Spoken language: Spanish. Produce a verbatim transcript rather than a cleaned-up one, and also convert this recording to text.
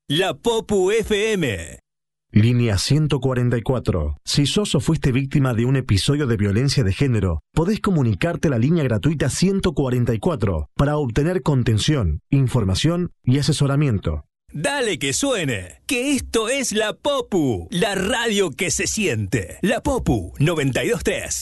La Popu F M. Línea ciento cuarenta y cuatro. Si sos o fuiste víctima de un episodio de violencia de género, podés comunicarte a la línea gratuita ciento cuarenta y cuatro para obtener contención, información y asesoramiento. Dale que suene, que esto es La Popu, la radio que se siente. La Popu noventa y dos punto tres.